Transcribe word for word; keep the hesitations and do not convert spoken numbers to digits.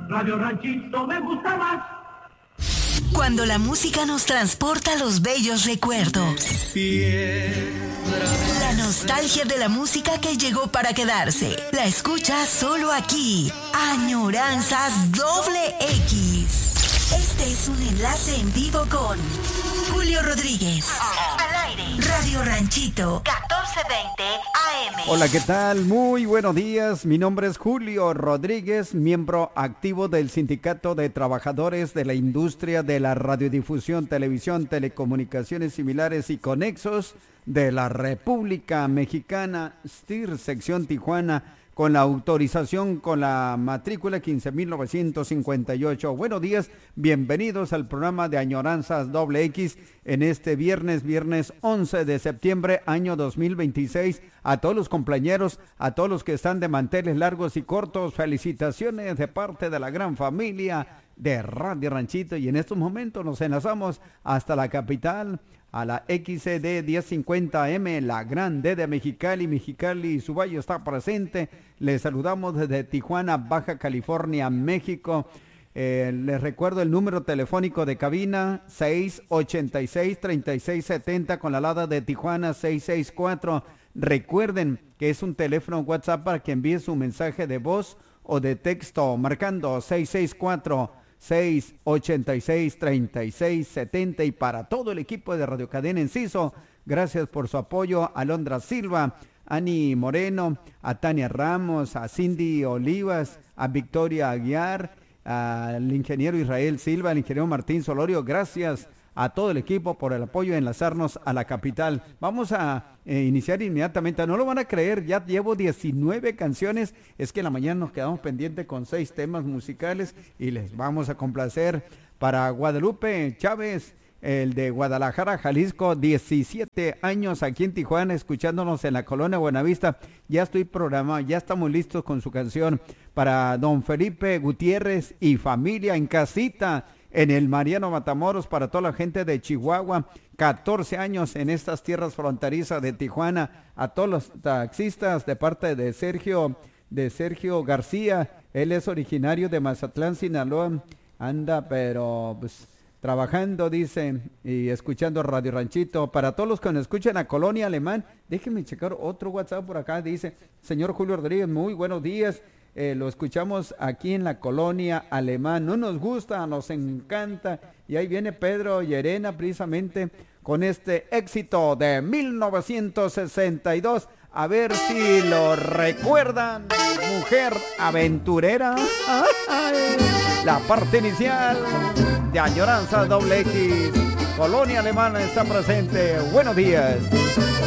Radio Ranchito me gusta más. Cuando la música nos transporta a los bellos recuerdos. La nostalgia de la música que llegó para quedarse. La escuchas solo aquí. Añoranzas doble X. Este es un enlace en vivo con Julio Rodríguez. Al aire. Radio Ranchito, catorce veinte A M. Hola, ¿qué tal? Muy buenos días. Mi nombre es Julio Rodríguez, miembro activo del Sindicato de Trabajadores de la Industria de la Radiodifusión, Televisión, Telecomunicaciones Similares y Conexos de la República Mexicana, S T I R, sección Tijuana, con la autorización con la matrícula quince mil novecientos cincuenta y ocho. Buenos días, bienvenidos al programa de Añoranzas doble X en este viernes, viernes once de septiembre, año dos mil veintiséis. A todos los compañeros, a todos los que están de manteles largos y cortos, felicitaciones de parte de la gran familia de Radio Ranchito. Y en estos momentos nos enlazamos hasta la capital, a la X C D diez cincuenta M, la gran D de Mexicali. Mexicali y su valle está presente. Les saludamos desde Tijuana, Baja California, México. Eh, les recuerdo el número telefónico de cabina seis ochenta y seis, treinta y seis setenta con la alada de Tijuana seis seis cuatro. Recuerden que es un teléfono WhatsApp para que envíe su mensaje de voz o de texto marcando seis seis cuatro, seis ochenta y seis, treinta y seis setenta. Y para todo el equipo de Radio Cadena Enciso, gracias por su apoyo. Alondra Silva, Ani Moreno, a Tania Ramos, a Cindy Olivas, a Victoria Aguiar, al ingeniero Israel Silva, al ingeniero Martín Solorio. Gracias a todo el equipo por el apoyo de enlazarnos a la capital. Vamos a eh, iniciar inmediatamente. No lo van a creer, ya llevo diecinueve canciones. Es que en la mañana nos quedamos pendientes con seis temas musicales y les vamos a complacer. Para Guadalupe Chávez, el de Guadalajara, Jalisco, diecisiete años aquí en Tijuana, escuchándonos en la colonia Buenavista. Ya estoy programado, ya estamos listos con su canción. Para don Felipe Gutiérrez y familia en casita, en el Mariano Matamoros, para toda la gente de Chihuahua, catorce años en estas tierras fronterizas de Tijuana. A todos los taxistas de parte de Sergio, de Sergio García, él es originario de Mazatlán, Sinaloa, anda pero pues trabajando, dice, y escuchando Radio Ranchito. Para todos los que nos escuchan a Colonia Alemán, déjenme checar otro WhatsApp por acá, dice, señor Julio Rodríguez, muy buenos días. Eh, lo escuchamos aquí en la Colonia Alemán, no nos gusta, nos encanta. Y ahí viene Pedro Llerena precisamente con este éxito de mil novecientos sesenta y dos. A ver si lo recuerdan, Mujer Aventurera. Ay, la parte inicial de Añoranzas doble X. Colonia Alemana está presente. Buenos días.